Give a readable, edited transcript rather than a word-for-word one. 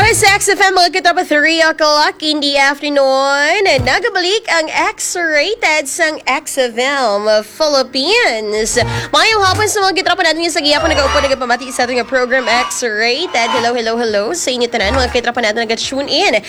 Para sa XFM, mga kitropa 3 o'clock in the afternoon, nagabalik ang X-rated sang XFM Philippines. Mayong hapon sa mga kitropa natin yung sa giya po nag-upo nagpamati sa ating program X-rated. Hello sa inyo tanan, mga kitropa natin nag-tune in